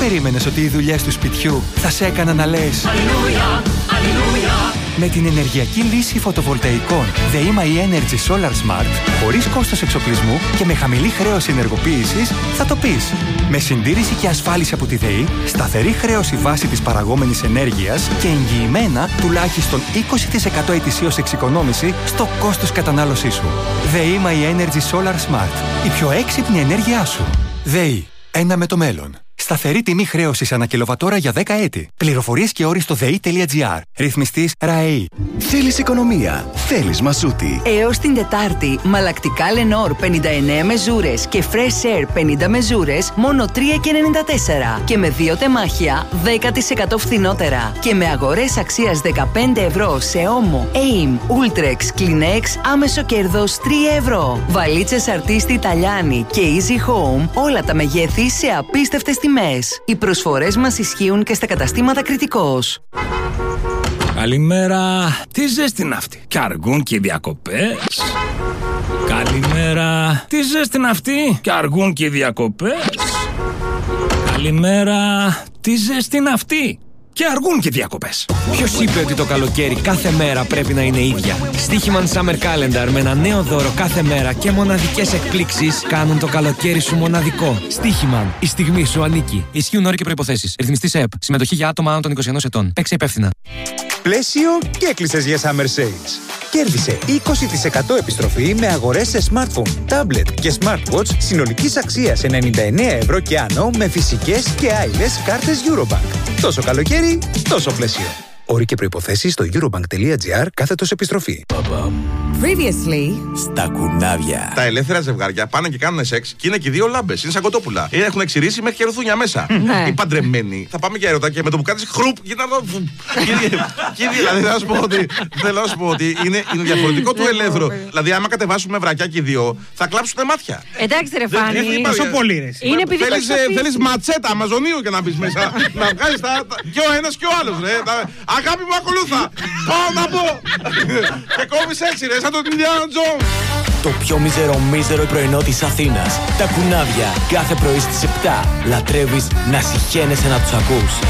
περίμενες ότι οι δουλειές του σπιτιού θα σε έκαναν να λες Αλληλούια, αλληλούια? Με την ενεργειακή λύση φωτοβολταϊκών The My Energy Solar Smart, χωρίς κόστος εξοπλισμού και με χαμηλή χρέωση ενεργοποίησης, θα το πεις. Με συντήρηση και ασφάλιση από τη ΔΕΗ, σταθερή χρέωση βάση της παραγόμενης ενέργειας και εγγυημένα τουλάχιστον 20% ετησίως εξοικονόμηση στο κόστος κατανάλωσής σου. The My Energy Solar Smart. Η πιο έξυπνη ενέργειά σου. ΔΕΗ. Ένα με το μέλλον. Σταθερή τιμή χρέωσης ανά κιλοβατόρα για 10 έτη. Πληροφορίες και όροι στο dei.gr. Ρυθμιστής ΡΑΕΗ. Θέλεις οικονομία. Θέλεις Μασούτη. Έως την Τετάρτη, μαλακτικά Lenor 59 μεζούρες και Fresh Air 50 μεζούρες μόνο 3,94. Και με 2 τεμάχια 10% φθηνότερα. Και με αγορές αξίας 15 ευρώ σε Omo, AIM, Ultrex, Kleenex, άμεσο κέρδος 3 ευρώ. Βαλίτσες Αρτίστη Ιταλιάνη και Easy Home, όλα τα μεγέθη σε απίστευτες τιμές. Οι προσφορές μας ισχύουν και στα καταστήματα Κρητικός. Καλημέρα. Τι ζέστη είναι αυτή? Κι αργούν και οι διακοπές. Καλημέρα. Τι ζέστη είναι αυτή? Κι αργούν και οι διακοπές. Καλημέρα. Τι ζέστη είναι αυτή? Και αργούν και διακοπές. Ποιος είπε ότι το καλοκαίρι κάθε μέρα πρέπει να είναι ίδια? Στοίχημαν Summer Calendar με ένα νέο δώρο κάθε μέρα και μοναδικές εκπλήξεις κάνουν το καλοκαίρι σου μοναδικό. Στοίχημαν. Η στιγμή σου ανήκει. Ισχύουν όροι και προϋποθέσεις. Ρυθμιστής ΕΕΠ. Συμμετοχή για άτομα άνω των 21 ετών. Παίξε υπεύθυνα. Πλαίσιο και έκλεισες για Summer Sales. Κέρδισε 20% επιστροφή με αγορές σε smartphone, tablet και smartwatch συνολικής αξίας 99 ευρώ και άνω με φυσικές και άειλες κάρτες Eurobank. Τόσο καλοκαίρι, τόσο πλαίσιο. Όροι και προϋποθέσεις στο eurobank.gr/επιστροφή. Previously Στα κουνάβια. Τα ελεύθερα ζευγάρια πάνε και κάνουν σεξ και είναι και δύο λάμπες. Είναι σαν κοτόπουλα. Έχουν εξηρήσει μέχρι και ρουθούνια μέσα. Οι παντρεμένοι θα πάμε για έρωτα και με το που κάνεις χρουπ γίνεται αυτό. Δηλαδή θέλω να σου πω ότι είναι διαφορετικό του ελεύθερου. Δηλαδή, άμα κατεβάσουμε βρακιά και οι δύο, θα κλάψουν μάτια. Εντάξει, ρε Φάνη. Πόσο πολύ ρε. Είναι επειδή Θέλεις ματσέτα Αμαζονίου και να μπεις μέσα. Να βγάλεις και ο ένας και ο άλλος. Αγάπη μου, ακολούθα. Πάω να πω. Και κόβεις έτσι, ρε, σαν τον Ινδιάνα Τζόνς. Το πιο μίζερο πρωινό της Αθήνας. Τα κουνάβια. Κάθε πρωί στις 7. Λατρεύεις να συχαίνεσαι να τους ακούς.